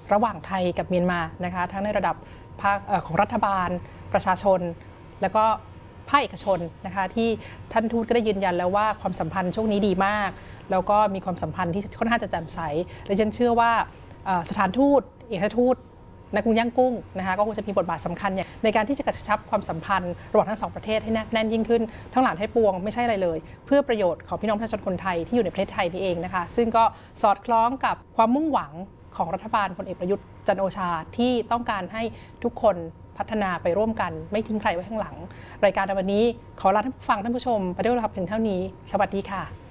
ระหว่างไทยกับเมียนมานะคะทั้งในระดับภาคของรัฐบาลประชาชนแล้วก็ภาคเอกชนนะคะที่ท่านทูตก็ได้ยืนยันแล้วว่าความสัมพันธ์ช่วงนี้ดีมากแล้วก็มีความสัมพันธ์ที่ค่อนข้างจะแจ่มใสและฉันเชื่อว่าสถานทูตเอกทูตนักกุ้งย่างกุ้งนะคะก็คงจะมีบทบาทสำคัญในการที่จะกระชับความสัมพันธ์ระหว่างทั้งสองประเทศให้แน่นยิ่งขึ้นทั้งหลายให้ปวงไม่ใช่อะไรเลยเพื่อประโยชน์ของพี่น้องประชาชนคนไทยที่อยู่ในประเทศไทยนี่เองนะคะซึ่งก็สอดคล้องกับความมุ่งหวังของรัฐบาลพลเอกประยุทธ์จันทร์โอชาที่ต้องการให้ทุกคนพัฒนาไปร่วมกันไม่ทิ้งใครไว้ข้างหลังรายการในวันนี้ขอลาท่านผู้ฟังท่านผู้ชมไปด้วยครับเพียงเท่านี้สวัสดีค่ะ